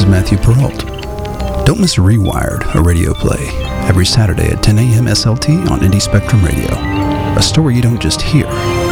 Matthew Perrault. Don't miss Rewired, a radio play, every Saturday at 10 a.m. SLT on Indie Spectrum Radio. A story you don't just hear,